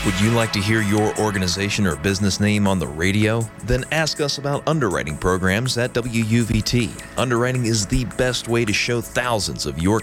Would you like to hear your organization or business name on the radio? Then ask us about underwriting programs at WUVT. Underwriting is the best way to show thousands of your